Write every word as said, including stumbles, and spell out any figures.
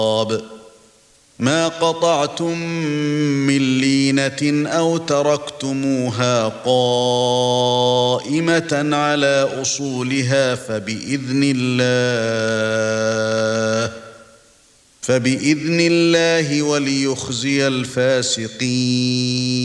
ما قطعتم من لينة أو تركتموها قائمة على أصولها فبإذن الله فبإذن الله وليخزي الفاسقين.